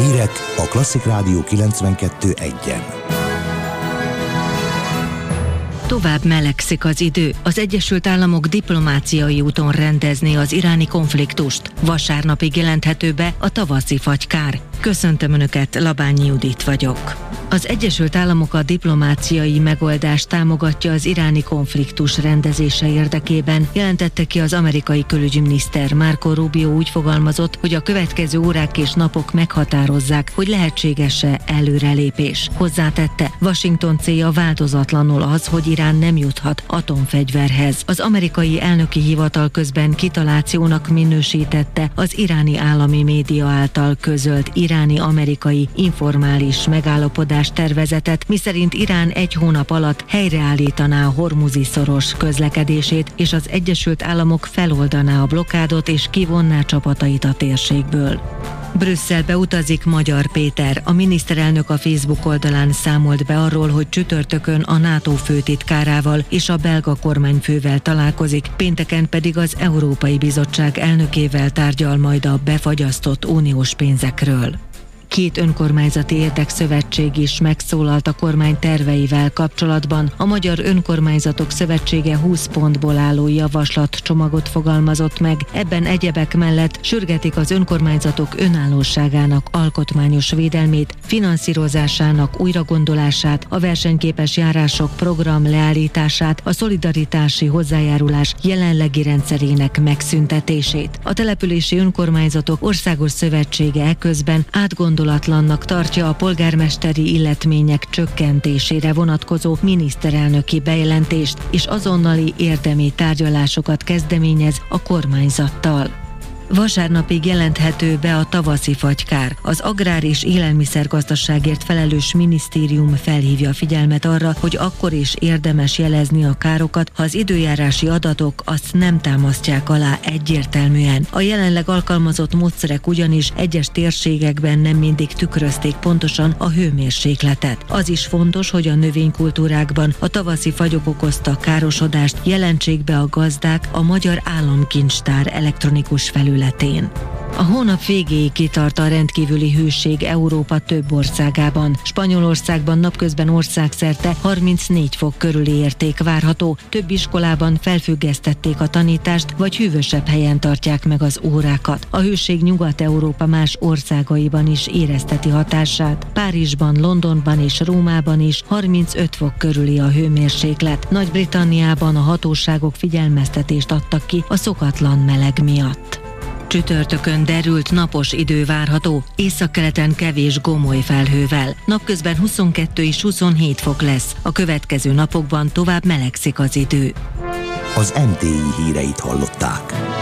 Hírek a Klasszik Rádió 92.1-en. Tovább melegszik az idő. Az Egyesült Államok diplomáciai úton rendezné az iráni konfliktust. Vasárnapig jelenthető be a tavaszi fagykár. Köszöntöm Önöket, Labányi Judit vagyok. Az Egyesült Államok a diplomáciai megoldást támogatja az iráni konfliktus rendezése érdekében, jelentette ki az amerikai külügyminiszter. Marco Rubio úgy fogalmazott, hogy a következő órák és napok meghatározzák, hogy lehetséges-e előrelépés. Hozzátette, Washington célja változatlanul az, hogy Irán nem juthat atomfegyverhez. Az amerikai elnöki hivatal közben kitalációnak minősítette az iráni állami média által közölt iráni-amerikai informális megállapodás tervezetet, miszerint Irán egy hónap alatt helyreállítaná a Hormuzi-szoros közlekedését, és az Egyesült Államok feloldaná a blokkádot és kivonná csapatait a térségből. Brüsszelbe utazik Magyar Péter. A miniszterelnök a Facebook oldalán számolt be arról, hogy csütörtökön a NATO főtitkárával és a belga kormányfővel találkozik, pénteken pedig az Európai Bizottság elnökével tárgyal majd a befagyasztott uniós pénzekről. Két önkormányzati érdekszövetség is megszólalt a kormány terveivel kapcsolatban. A Magyar Önkormányzatok Szövetsége 20 pontból álló javaslatcsomagot fogalmazott meg. Ebben egyebek mellett sürgetik az önkormányzatok önállóságának alkotmányos védelmét, finanszírozásának újragondolását, a versenyképes járások program leállítását, a szolidaritási hozzájárulás jelenlegi rendszerének megszüntetését. A Települési Önkormányzatok Országos Szövetsége eközben átgondolatlannak tartja a polgármesteri illetmények csökkentésére vonatkozó miniszterelnöki bejelentést, és azonnali érdemi tárgyalásokat kezdeményez a kormányzattal. Vasárnapig jelenthető be a tavaszi fagykár. Az Agrár- és Élelmiszergazdaságért felelős minisztérium felhívja a figyelmet arra, hogy akkor is érdemes jelezni a károkat, ha az időjárási adatok azt nem támasztják alá egyértelműen. A jelenleg alkalmazott módszerek ugyanis egyes térségekben nem mindig tükrözték pontosan a hőmérsékletet. Az is fontos, hogy a növénykultúrákban a tavaszi fagyok okozta károsodást jelentsék be a gazdák a Magyar Államkincstár elektronikus felületén. A hónap végéig kitart a rendkívüli hőség Európa több országában. Spanyolországban napközben országszerte 34 fok körüli érték várható, több iskolában felfüggesztették a tanítást, vagy hűvösebb helyen tartják meg az órákat. A hőség Nyugat-Európa más országaiban is érezteti hatását. Párizsban, Londonban és Rómában is 35 fok körüli a hőmérséklet. Nagy-Britanniában a hatóságok figyelmeztetést adtak ki a szokatlan meleg miatt. Csütörtökön derült napos idő várható, északkeleten kevés gomoly felhővel. Napközben 22 és 27 fok lesz, a következő napokban tovább melegszik az idő. Az MTI híreit hallották.